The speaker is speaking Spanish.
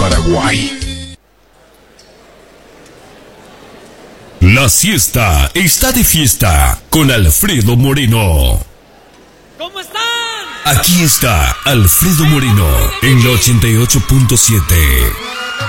Paraguay. La siesta está de fiesta con Alfredo Moreno. ¿Cómo están? Aquí está Alfredo Moreno en la 88.7.